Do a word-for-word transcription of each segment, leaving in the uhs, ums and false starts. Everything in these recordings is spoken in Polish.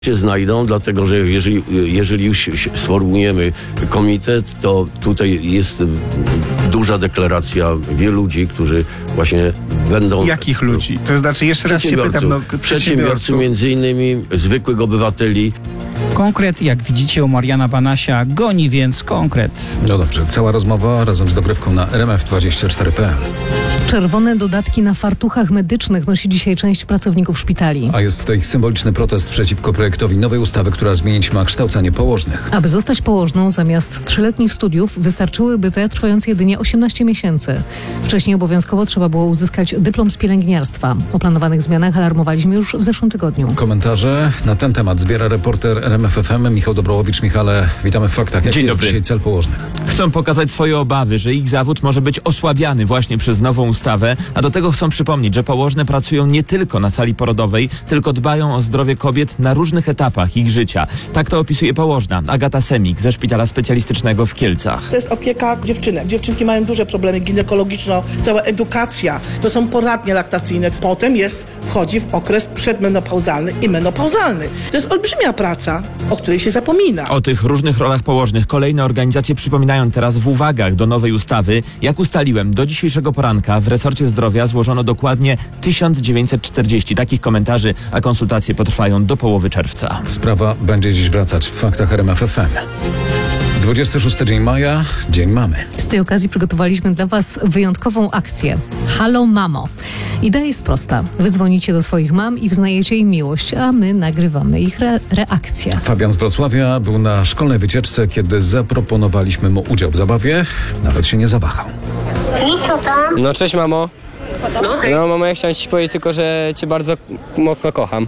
się znajdą, dlatego że jeżeli, jeżeli już sformułujemy komitet, to tutaj jest duża deklaracja wielu ludzi, którzy właśnie będą... Jakich ludzi? To znaczy, jeszcze raz się pytam. No, przedsiębiorców, między innymi zwykłych obywateli. Konkret, jak widzicie u Mariana Banasia, goni więc konkret. No dobrze, cała rozmowa razem z dogrywką na R M F dwadzieścia cztery kropka p l. Czerwone dodatki na fartuchach medycznych nosi dzisiaj część pracowników szpitali. A jest to ich symboliczny protest przeciwko projektowi nowej ustawy, która zmienić ma kształcenie położnych. Aby zostać położną, zamiast trzyletnich studiów wystarczyłyby te trwające jedynie osiemnaście miesięcy. Wcześniej obowiązkowo trzeba było uzyskać dyplom z pielęgniarstwa. O planowanych zmianach alarmowaliśmy już w zeszłym tygodniu. Komentarze na ten temat zbiera reporter R M F F M Michał Dobrołowicz. Michale, witamy w Faktach. Jaki Dzień jest dobry. dzisiaj cel położnych? Chcą pokazać swoje obawy, że ich zawód może być osłabiany właśnie przez nową ustawę, a do tego chcą przypomnieć, że położne pracują nie tylko na sali porodowej, tylko dbają o zdrowie kobiet na różnych etapach ich życia. Tak to opisuje położna Agata Semik ze Szpitala Specjalistycznego w Kielcach. To jest opieka dziewczynek. Dziewczynki mają duże problemy ginekologiczne, cała edukacja. To są poradnie laktacyjne. Potem jest, wchodzi w okres przedmenopauzalny i menopauzalny. To jest olbrzymia praca, o której się zapomina. O tych różnych rolach położnych kolejne organizacje przypominają teraz w uwagach do nowej ustawy. Jak ustaliłem, do dzisiejszego poranka w resorcie zdrowia złożono dokładnie tysiąc dziewięćset czterdzieści takich komentarzy, a konsultacje potrwają do połowy czerwca. Sprawa będzie dziś wracać w Faktach R M F F M. dwudziesty szósty dzień maja, dzień mamy. Z tej okazji przygotowaliśmy dla Was wyjątkową akcję. Halo Mamo. Idea jest prosta. Wy dzwonicie do swoich mam i wznajecie im miłość, a my nagrywamy ich re- reakcję. Fabian z Wrocławia był na szkolnej wycieczce, kiedy zaproponowaliśmy mu udział w zabawie. Nawet się nie zawahał. No co tam? No cześć mamo. No hej. No mamo, ja chciałem ci powiedzieć tylko, że cię bardzo mocno kocham.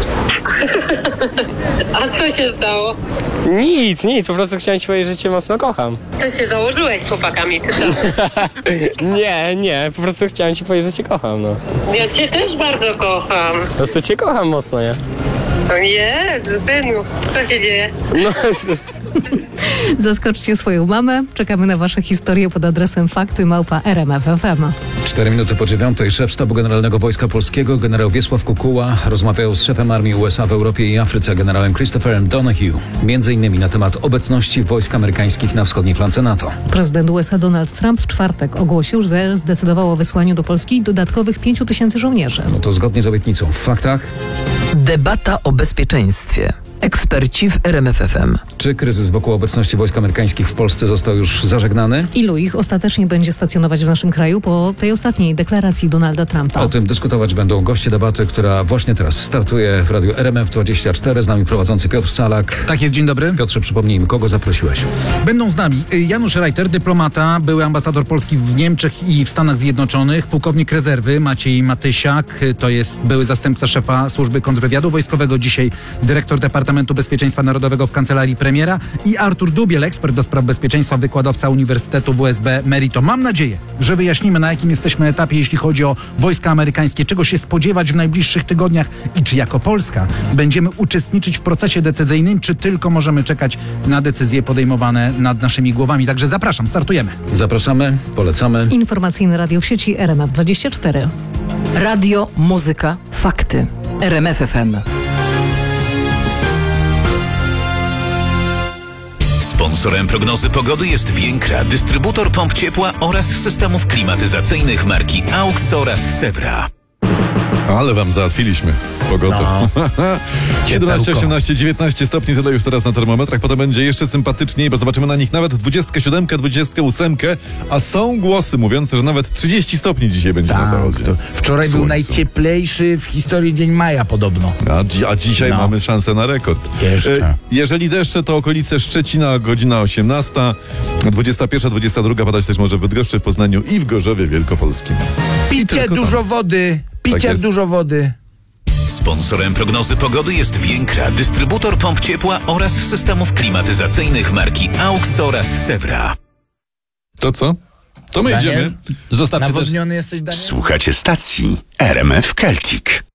A co się stało? Nic, nic, po prostu chciałem ci powiedzieć, że cię mocno kocham. Co się założyłeś z chłopakami, czy co? Nie, nie, po prostu chciałem ci powiedzieć, że cię kocham, no. Ja cię też bardzo kocham. Po prostu cię kocham mocno, nie? O nie, synu, co się dzieje? No. Zaskoczcie swoją mamę. Czekamy na Wasze historie pod adresem fakty małpa R M F F M. Cztery minuty po dziewiątej szef Sztabu Generalnego Wojska Polskiego, generał Wiesław Kukuła, rozmawiał z szefem armii U S A w Europie i Afryce, generałem Christopherem Donahue. Między innymi na temat obecności wojsk amerykańskich na wschodniej flance NATO. Prezydent U S A Donald Trump w czwartek ogłosił, że zdecydował o wysłaniu do Polski dodatkowych pięciu tysięcy żołnierzy. No to zgodnie z obietnicą w Faktach. Debata o bezpieczeństwie. Eksperci w R M F F M. Czy kryzys wokół obecności wojsk amerykańskich w Polsce został już zażegnany? Ilu ich ostatecznie będzie stacjonować w naszym kraju po tej ostatniej deklaracji Donalda Trumpa? O tym dyskutować będą goście debaty, która właśnie teraz startuje w radiu R M F dwadzieścia cztery. Z nami prowadzący Piotr Salak. Tak jest, dzień dobry. Piotrze, przypomnijmy, kogo zaprosiłeś? Będą z nami Janusz Reiter, dyplomata, były ambasador Polski w Niemczech i w Stanach Zjednoczonych, pułkownik rezerwy Maciej Matysiak, to jest były zastępca szefa Służby Kontrwywiadu Wojskowego, dzisiaj dyrektor Departamentu Bezpieczeństwa Narodowego w Kancelarii Premiera, i Artur Dubiel, ekspert do spraw bezpieczeństwa, wykładowca Uniwersytetu W S B Merito. Mam nadzieję, że wyjaśnimy, na jakim jesteśmy etapie, jeśli chodzi o wojska amerykańskie, czego się spodziewać w najbliższych tygodniach i czy jako Polska będziemy uczestniczyć w procesie decyzyjnym, czy tylko możemy czekać na decyzje podejmowane nad naszymi głowami. Także zapraszam, startujemy. Zapraszamy, polecamy. Informacyjne radio w sieci R M F dwadzieścia cztery. Radio, muzyka, fakty. R M F F M. Sponsorem prognozy pogody jest Więkra, dystrybutor pomp ciepła oraz systemów klimatyzacyjnych marki AUX oraz Sewra. Ale wam załatwiliśmy pogodę. No. siedemnaście, osiemnaście, dziewiętnaście stopni, tyle już teraz na termometrach. Potem będzie jeszcze sympatyczniej, bo zobaczymy na nich nawet dwudziestkę siedem, dwudziestkę osiem, a są głosy mówiące, że nawet trzydzieści stopni dzisiaj będzie tak, na zachodzie. Wczoraj był najcieplejszy w historii dzień maja podobno. A, dzi- a dzisiaj no. mamy szansę na rekord. Jeszcze. E, jeżeli deszcze, to okolice Szczecina, godzina osiemnasta, dwudziesta pierwsza, dwudziesta druga padać też może w Bydgoszczy, w Poznaniu i w Gorzowie Wielkopolskim. Picie dużo tam. wody. Picie tak dużo wody. Sponsorem prognozy pogody jest Więkra, dystrybutor pomp ciepła oraz systemów klimatyzacyjnych marki AUX oraz Sewra. To co? To my Daniel? idziemy. Zostawcie Nawodniony też... jesteś, Daniel? Słuchacie stacji R M F Celtic.